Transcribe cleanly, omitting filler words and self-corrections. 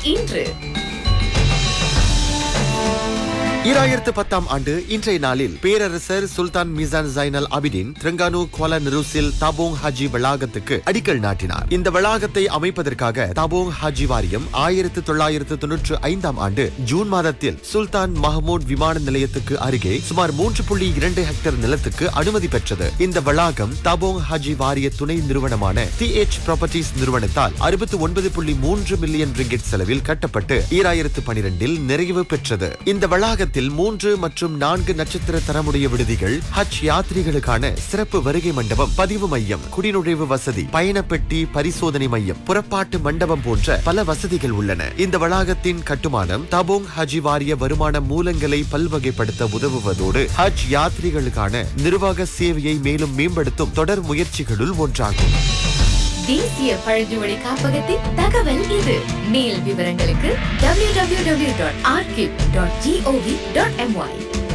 இன்று 2010 ஆண்டு இன்றைய நாளில் பேரரசர் சுல்தான் மிசான் ஜைனல் அபிடின் திரங்கானு குவாலா நிரூசில் தாபோங் ஹாஜி வளாகத்துக்கு அடிக்கல் நாட்டினார். இந்த வளாகத்தை அமைப்பதற்காக தாபோங் ஹாஜி வாரியம் 1995 ஆண்டு ஜூன் மாதத்தில் சுல்தான் மஹமூத் விமான நிலையத்துக்கு அருகே சுமார் 3.2 ஹெக்டேர் நிலத்துக்கு அனுமதி பெற்றது. இந்த வளாகம் தாபோங் ஹாஜி வாரிய துணை நிறுவனமான TH ப்ராப்பர்ட்டிஸ் நிறுவனத்தால் 69.3 மில்லியன் ரிங்கிட் செலவில் கட்டப்பட்டு 2012 நிறைவு பெற்றது. இந்த வளாகத்தில் 3 மற்றும் 4 நட்சத்திர தரமுடைய விடுதிகள், ஹஜ் யாத்ரீகளுக்கான சிறப்பு வருகை மண்டபம், பதிவு மையம், குடிநுழைவு வசதி, பயணப்பெட்டி பரிசோதனை மையம், புறப்பாட்டு மண்டபம் போன்ற பல வசதிகள் உள்ளன. இந்த வளாகத்தின் கட்டுமானம் தாபோங் ஹஜி வாரிய வருமான மூலங்களை பல்வகைப்படுத்த உதவுவதோடு ஹஜ் யாத்ரீகளுக்கான நிர்வாக சேவையை மேலும் மேம்படுத்தும் தொடர் முயற்சிகளுள் ஒன்றாகும். தேசிய பழங்குடி காப்பகத்தின் தகவல் இது. மேல் விவரங்களுக்கு www.arkip.gov.my